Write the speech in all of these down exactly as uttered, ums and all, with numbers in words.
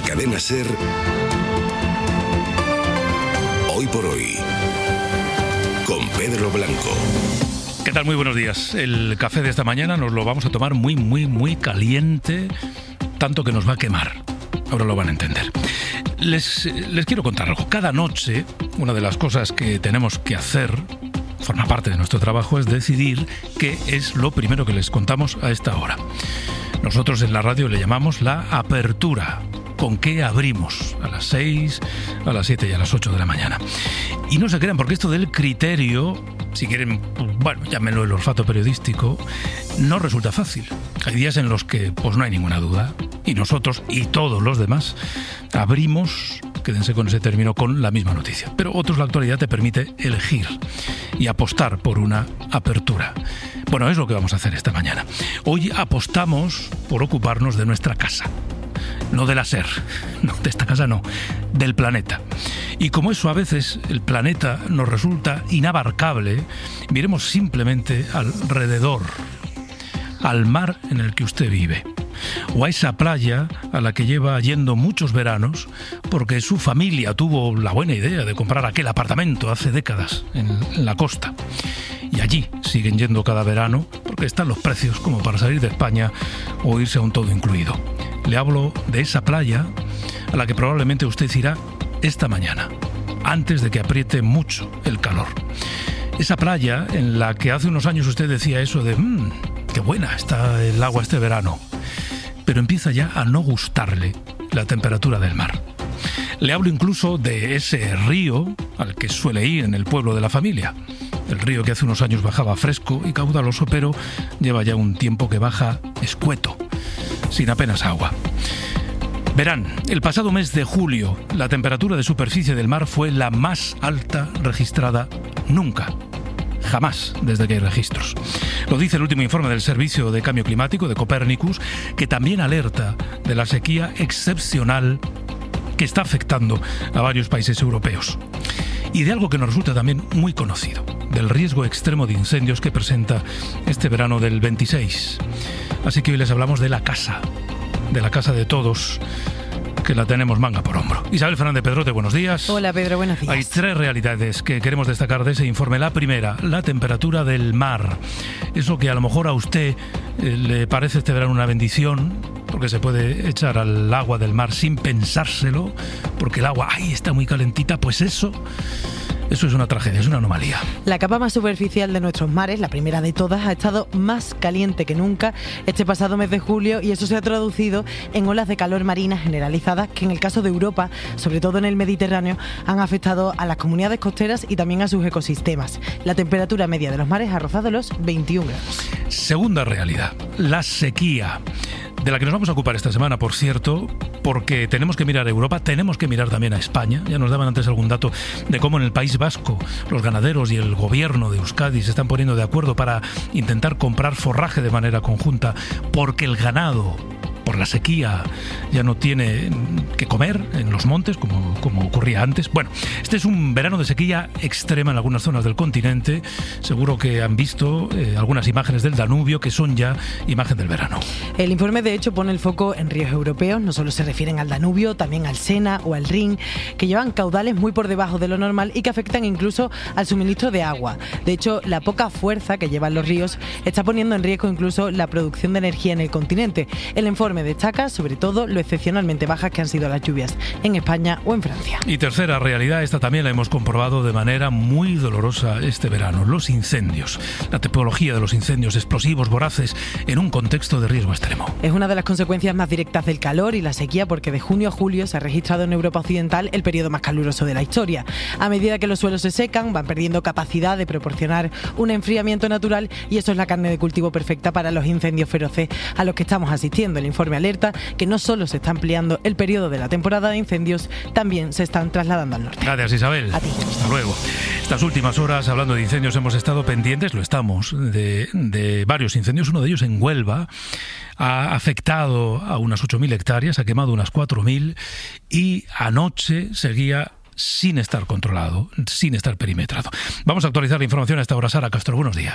cadena SER, Hoy por Hoy, con Pedro Blanco. ¿Qué tal? Muy buenos días. El café de esta mañana nos lo vamos a tomar muy, muy, muy caliente, tanto que nos va a quemar. Ahora lo van a entender. Les, les quiero contar algo. Cada noche, una de las cosas que tenemos que hacer, forma parte de nuestro trabajo, es decidir qué es lo primero que les contamos a esta hora. Nosotros en la radio le llamamos la apertura. ¿Con qué abrimos? A las seis, a las siete y a las ocho de la mañana. Y no se crean, porque esto del criterio, si quieren, bueno, llámenlo el olfato periodístico, no resulta fácil. Hay días en los que pues no hay ninguna duda, y nosotros y todos los demás abrimos, quédense con ese término, con la misma noticia. Pero otros, la actualidad te permite elegir y apostar por una apertura. Bueno, es lo que vamos a hacer esta mañana. Hoy apostamos por ocuparnos de nuestra casa. No de la SER, no, de esta casa no, del planeta. Y como eso a veces el planeta nos resulta inabarcable, miremos simplemente alrededor, al mar en el que usted vive, o a esa playa a la que lleva yendo muchos veranos porque su familia tuvo la buena idea de comprar aquel apartamento hace décadas en, en la costa. Y allí siguen yendo cada verano porque están los precios como para salir de España o irse a un todo incluido. Le hablo de esa playa a la que probablemente usted irá esta mañana, antes de que apriete mucho el calor. Esa playa en la que hace unos años usted decía eso de mmm, qué buena está el agua este verano, pero empieza ya a no gustarle la temperatura del mar. Le hablo incluso de ese río al que suele ir en el pueblo de la familia. El río que hace unos años bajaba fresco y caudaloso, pero lleva ya un tiempo que baja escueto, sin apenas agua. Verán, el pasado mes de julio, la temperatura de superficie del mar fue la más alta registrada nunca. Jamás, desde que hay registros. Lo dice el último informe del Servicio de Cambio Climático de Copernicus, que también alerta de la sequía excepcional que está afectando a varios países europeos. Y de algo que nos resulta también muy conocido, del riesgo extremo de incendios que presenta este verano del veintiséis. Así que hoy les hablamos de la casa, de la casa de todos, que la tenemos manga por hombro. Isabel Fernández Pedrote, buenos días. Hola Pedro, buenos días. Hay tres realidades que queremos destacar de ese informe. La primera, la temperatura del mar. Eso que a lo mejor a usted eh, le parece este verano una bendición, porque se puede echar al agua del mar sin pensárselo, porque el agua, ¡ay!, está muy calentita. Pues eso... Eso es una tragedia, es una anomalía. La capa más superficial de nuestros mares, la primera de todas, ha estado más caliente que nunca este pasado mes de julio, y eso se ha traducido en olas de calor marinas generalizadas que en el caso de Europa, sobre todo en el Mediterráneo, han afectado a las comunidades costeras y también a sus ecosistemas. La temperatura media de los mares ha rozado los veintiún grados. Segunda realidad, la sequía, de la que nos vamos a ocupar esta semana, por cierto, porque tenemos que mirar a Europa, tenemos que mirar también a España. Ya nos daban antes algún dato de cómo en el País Vasco los ganaderos y el gobierno de Euskadi se están poniendo de acuerdo para intentar comprar forraje de manera conjunta, porque el ganado, por la sequía, ya no tiene que comer en los montes como, como ocurría antes. Bueno, este es un verano de sequía extrema en algunas zonas del continente. Seguro que han visto eh, algunas imágenes del Danubio, que son ya imagen del verano. El informe de hecho pone el foco en ríos europeos. No solo se refieren al Danubio, también al Sena o al Rin, que llevan caudales muy por debajo de lo normal y que afectan incluso al suministro de agua. De hecho, la poca fuerza que llevan los ríos está poniendo en riesgo incluso la producción de energía en el continente. El informe me destaca sobre todo lo excepcionalmente bajas que han sido las lluvias en España o en Francia. Y tercera realidad, esta también la hemos comprobado de manera muy dolorosa este verano: los incendios, la tipología de los incendios explosivos, voraces, en un contexto de riesgo extremo. Es una de las consecuencias más directas del calor y la sequía, porque de junio a julio se ha registrado en Europa Occidental el periodo más caluroso de la historia. A medida que los suelos se secan, van perdiendo capacidad de proporcionar un enfriamiento natural, y eso es la carne de cultivo perfecta para los incendios feroces a los que estamos asistiendo. El informe alerta que no solo se está ampliando el periodo de la temporada de incendios, también se están trasladando al norte. Gracias, Isabel. A ti. Hasta luego. Estas últimas horas, hablando de incendios, hemos estado pendientes, lo estamos, de, de varios incendios. Uno de ellos en Huelva ha afectado a unas ocho mil hectáreas, ha quemado unas cuatro mil, y anoche seguía sin estar controlado, sin estar perimetrado. Vamos a actualizar la información a esta hora. Sara Castro, buenos días.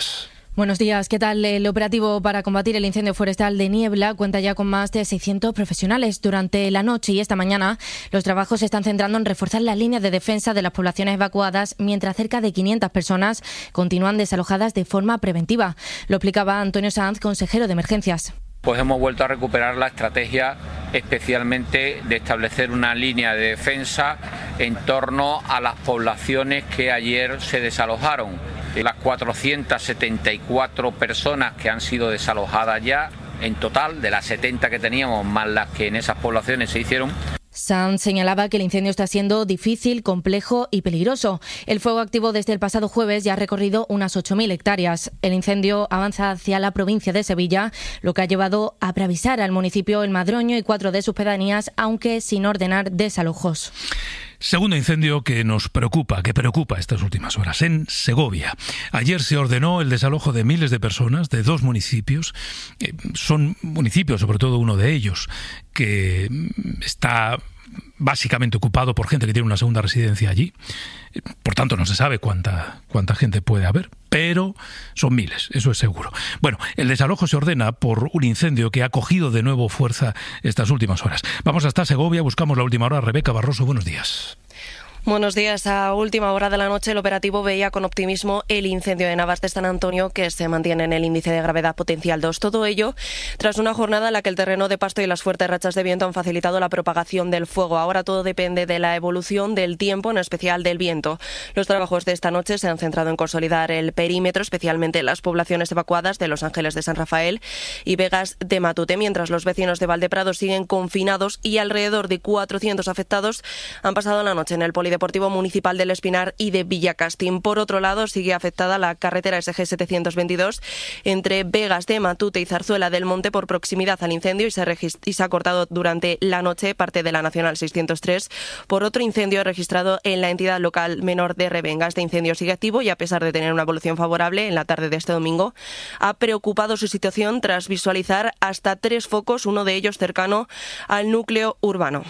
Buenos días, ¿qué tal? El operativo para combatir el incendio forestal de Niebla cuenta ya con más de seiscientos profesionales. Durante la noche y esta mañana, los trabajos se están centrando en reforzar las líneas de defensa de las poblaciones evacuadas, mientras cerca de quinientas personas continúan desalojadas de forma preventiva. Lo explicaba Antonio Sanz, consejero de Emergencias. Pues hemos vuelto a recuperar la estrategia especialmente de establecer una línea de defensa en torno a las poblaciones que ayer se desalojaron. Las cuatrocientas setenta y cuatro personas que han sido desalojadas ya, en total, de las setenta que teníamos, más las que en esas poblaciones se hicieron. Sanz señalaba que el incendio está siendo difícil, complejo y peligroso. El fuego activo desde el pasado jueves ya ha recorrido unas ocho mil hectáreas. El incendio avanza hacia la provincia de Sevilla, lo que ha llevado a preavisar al municipio El Madroño y cuatro de sus pedanías, aunque sin ordenar desalojos. Segundo incendio que nos preocupa, que preocupa estas últimas horas, en Segovia. Ayer se ordenó el desalojo de miles de personas de dos municipios. Eh, son municipios, sobre todo uno de ellos, que está básicamente ocupado por gente que tiene una segunda residencia allí. Por tanto, no se sabe cuánta, cuánta gente puede haber, pero son miles, eso es seguro. Bueno, el desalojo se ordena por un incendio que ha cogido de nuevo fuerza estas últimas horas. Vamos hasta Segovia, buscamos la última hora. Rebeca Barroso, buenos días. Buenos días. A última hora de la noche, el operativo veía con optimismo el incendio de Navas de San Antonio, que se mantiene en el índice de gravedad potencial dos. Todo ello tras una jornada en la que el terreno de pasto y las fuertes rachas de viento han facilitado la propagación del fuego. Ahora todo depende de la evolución del tiempo, en especial del viento. Los trabajos de esta noche se han centrado en consolidar el perímetro, especialmente en las poblaciones evacuadas de Los Ángeles de San Rafael y Vegas de Matute, mientras los vecinos de Valdeprado siguen confinados y alrededor de cuatrocientos afectados han pasado la noche en el polideportivo municipal del Espinar y de Villacastín. Por otro lado, sigue afectada la carretera S G setecientos veintidós entre Vegas de Matute y Zarzuela del Monte por proximidad al incendio y se, y se ha cortado durante la noche parte de la Nacional seiscientos tres por otro incendio registrado en la entidad local menor de Revenga. Este incendio sigue activo y, a pesar de tener una evolución favorable en la tarde de este domingo, ha preocupado su situación tras visualizar hasta tres focos, uno de ellos cercano al núcleo urbano.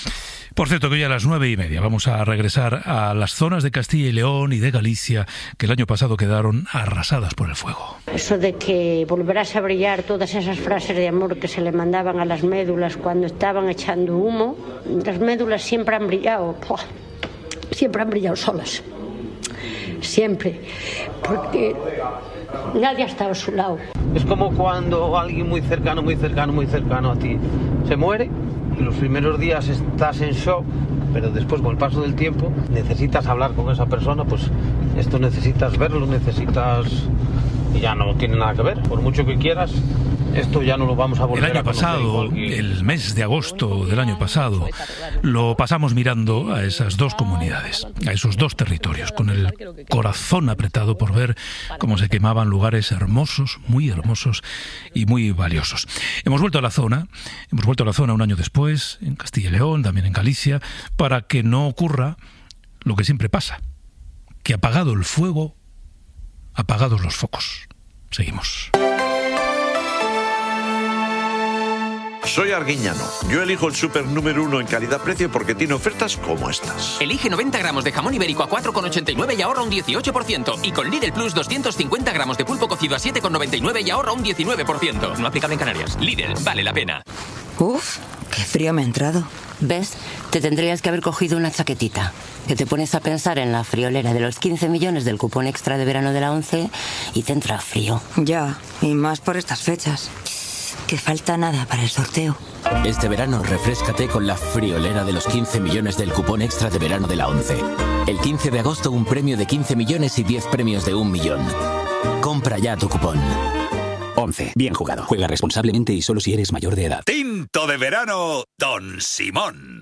Por cierto, que hoy a las nueve y media vamos a regresar a las zonas de Castilla y León y de Galicia que el año pasado quedaron arrasadas por el fuego. Eso de que volverás a brillar, todas esas frases de amor que se le mandaban a las médulas cuando estaban echando humo, las médulas siempre han brillado, ¡pua! Siempre han brillado solas, siempre, porque nadie ha estado a su lado. Es como cuando alguien muy cercano, muy cercano, muy cercano a ti se muere. Y los primeros días estás en shock, pero después, con el paso del tiempo, necesitas hablar con esa persona, pues esto necesitas verlo, necesitas... y ya no tiene nada que ver, por mucho que quieras, esto ya no lo vamos a volver a El año pasado, que... el mes de agosto del año pasado, lo pasamos mirando a esas dos comunidades, a esos dos territorios, con el corazón apretado por ver cómo se quemaban lugares hermosos, muy hermosos y muy valiosos. Hemos vuelto a la zona, hemos vuelto a la zona un año después, en Castilla y León, también en Galicia, para que no ocurra lo que siempre pasa, que apagado el fuego, apagados los focos. Seguimos. Soy Arguiñano. Yo elijo el súper número uno en calidad-precio porque tiene ofertas como estas. Elige noventa gramos de jamón ibérico a cuatro con ochenta y nueve y ahorra un dieciocho por ciento. Y con Lidl Plus doscientos cincuenta gramos de pulpo cocido a siete con noventa y nueve y ahorra un diecinueve por ciento. No aplicable en Canarias. Lidl, vale la pena. Uf, qué frío me ha entrado. ¿Ves? Te tendrías que haber cogido una chaquetita. Que te pones a pensar en la friolera de los quince millones del cupón extra de verano de la ONCE y te entra frío. Ya, y más por estas fechas. Que falta nada para el sorteo. Este verano refréscate con la friolera de los quince millones del cupón extra de verano de la ONCE. El quince de agosto un premio de quince millones y diez premios de un millón. Compra ya tu cupón. ONCE. Bien jugado. Juega responsablemente y solo si eres mayor de edad. Tinto de verano, Don Simón.